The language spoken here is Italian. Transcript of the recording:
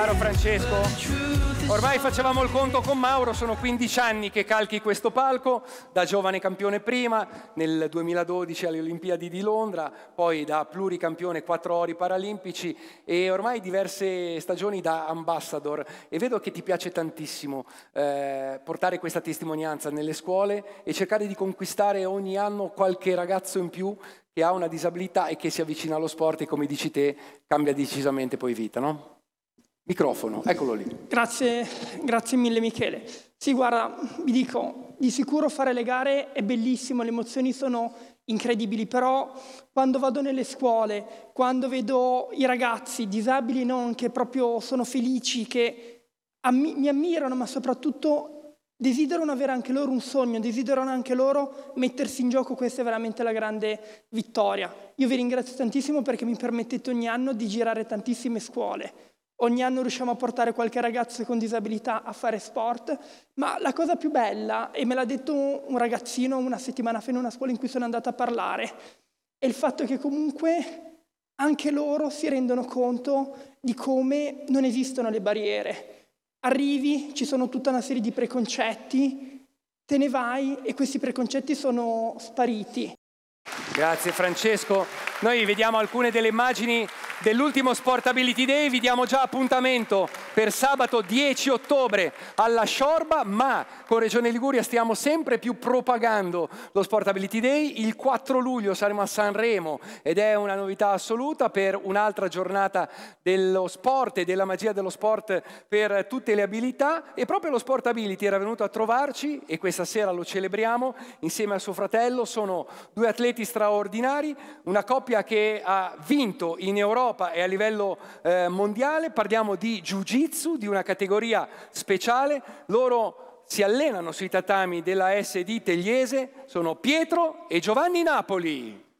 Caro Francesco, ormai facevamo il conto con Mauro, sono 15 anni che calchi questo palco, da giovane campione prima, nel 2012 alle Olimpiadi di Londra, poi da pluricampione 4 ori paralimpici e ormai diverse stagioni da ambassador, e vedo che ti piace tantissimo portare questa testimonianza nelle scuole e cercare di conquistare ogni anno qualche ragazzo in più che ha una disabilità e che si avvicina allo sport e, come dici te, cambia decisamente poi vita, no? Microfono, eccolo lì. Grazie mille Michele. Sì, guarda, vi dico, di sicuro fare le gare è bellissimo, le emozioni sono incredibili, però quando vado nelle scuole, quando vedo i ragazzi disabili non, che proprio sono felici, che mi ammirano, ma soprattutto desiderano avere anche loro un sogno, desiderano anche loro mettersi in gioco, questa è veramente la grande vittoria. Io vi ringrazio tantissimo perché mi permettete ogni anno di girare tantissime scuole. Ogni anno riusciamo a portare qualche ragazzo con disabilità a fare sport, ma la cosa più bella, e me l'ha detto un ragazzino una settimana fa in una scuola in cui sono andata a parlare, è il fatto che comunque anche loro si rendono conto di come non esistono le barriere. Arrivi, ci sono tutta una serie di preconcetti, te ne vai e questi preconcetti sono spariti. Grazie Francesco. Noi vediamo alcune delle immagini dell'ultimo Sportability Day, vi diamo già appuntamento per sabato 10 ottobre alla Sciorba, ma con Regione Liguria stiamo sempre più propagando lo Sportability Day. Il 4 luglio saremo a Sanremo ed è una novità assoluta per un'altra giornata dello sport e della magia dello sport per tutte le abilità, e proprio lo Sportability era venuto a trovarci e questa sera lo celebriamo insieme a suo fratello. Sono due atleti straordinari, una coppia che ha vinto in Europa e a livello mondiale. Parliamo di Jiu-Jitsu, di una categoria speciale. Loro si allenano sui tatami della SD Tegliese, sono Pietro e Giovanni Napoli.